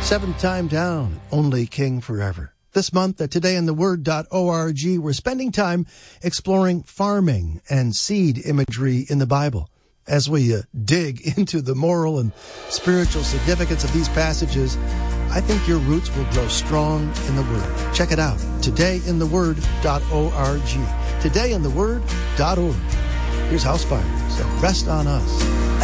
Seventh time down, only King forever. This month at todayintheword.org, we're spending time exploring farming and seed imagery in the Bible. As we dig into the moral and spiritual significance of these passages, I think your roots will grow strong in the Word. Check it out, todayintheword.org. Todayintheword.org. Here's House Fires and Rest on Us.